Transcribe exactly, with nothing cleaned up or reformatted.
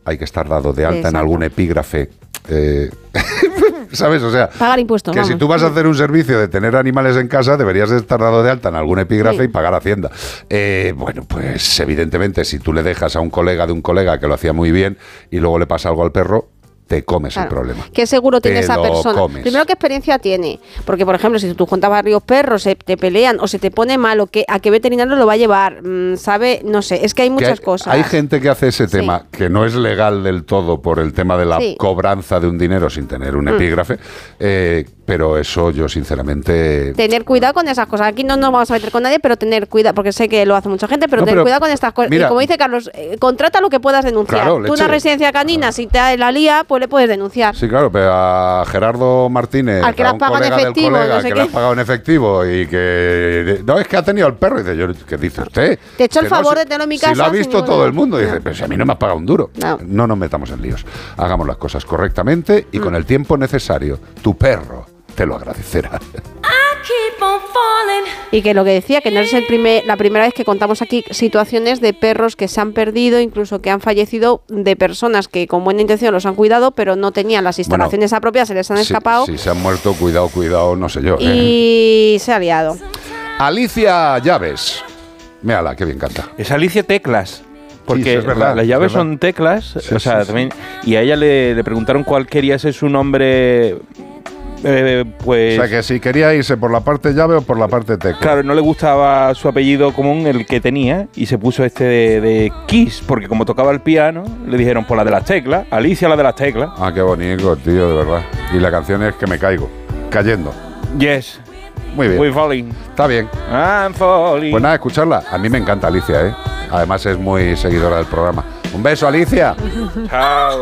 hay que estar dado de alta Exacto. en algún epígrafe. Eh, ¿Sabes? O sea, pagar impuestos. que vamos. si tú vas a hacer un servicio de tener animales en casa, deberías de estar dado de alta en algún epígrafe Sí. y pagar Hacienda. Eh, bueno, pues evidentemente, si tú le dejas a un colega de un colega que lo hacía muy bien y luego le pasa algo al perro, te comes Claro. el problema. ¿Qué seguro tiene Te esa lo persona? comes. Primero, ¿qué experiencia tiene? Porque, por ejemplo, si tú juntas varios perros, se te pelean o se te pone mal, o que, ¿a qué veterinario lo va a llevar? Mm, ¿Sabe? No sé, es que hay Que muchas hay, cosas. hay gente que hace ese Sí. tema, que no es legal del todo por el tema de la Sí. cobranza de un dinero sin tener un Mm. epígrafe, eh, pero eso yo sinceramente... Tener cuidado con esas cosas. Aquí no nos vamos a meter con nadie, pero tener cuidado, porque sé que lo hace mucha gente, pero No, tener pero, cuidado con estas cosas. mira, y como dice Carlos, eh, contrata lo que puedas denunciar. Claro, Tú leche. una residencia canina, si te la lía, pues le puedes denunciar. Sí, claro, pero a Gerardo Martínez, Al que le a has un pagado en colega del efectivo, colega no sé que qué. le has pagado en efectivo y que... No, es que ha tenido el perro. Y dice, yo, ¿qué dice usted? Te he hecho el Que no, favor si- de tenerlo en mi Si lo casa ha sin visto ningún- todo el mundo. Y dice, No. pero si a mí no me has pagado un duro. No. No nos metamos en líos. Hagamos las cosas correctamente y Mm. con el tiempo necesario. Tu perro te lo agradecerá. Y que lo que decía, que no es el primer, la primera vez que contamos aquí situaciones de perros que se han perdido, incluso que han fallecido, de personas que con buena intención los han cuidado, pero no tenían las instalaciones apropiadas, se les han Si- escapado Si, se han muerto, cuidado, cuidado, no sé yo. ¿eh? y se ha liado. Alicia Llaves. Mírala, qué bien canta. Es Alicia Teclas. Porque Sí, sí, es verdad, la- las llaves es verdad. son teclas, Sí, o sea, sí, sí. también, y a ella le, le preguntaron cuál quería ser su nombre, eh, pues... O sea, que si quería irse por la parte llave o por la parte tecla. Claro, no le gustaba su apellido común, el que tenía, y se puso este de, de Kiss, porque como tocaba el piano, le dijeron por la de las teclas, Alicia la de las teclas. Ah, qué bonito, tío, de verdad. Y la canción es Que me caigo, cayendo. Yes, Muy bien. we're falling, Está bien. I'm falling. Pues nada, escucharla. A mí me encanta Alicia, ¿eh? Además es muy seguidora del programa. Un beso, Alicia. Chao.